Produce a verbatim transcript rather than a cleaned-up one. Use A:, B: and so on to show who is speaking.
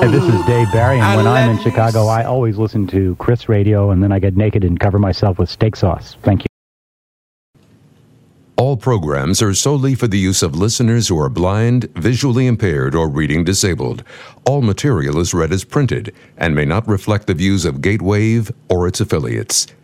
A: Hey, this is Dave Barry, and when I'm in Chicago, I always listen to Chris Radio, and then I get naked and cover myself with steak sauce. Thank you.
B: All programs are solely for the use of listeners who are blind, visually impaired, or reading disabled. All material is read as printed and may not reflect the views of Gatewave or its affiliates.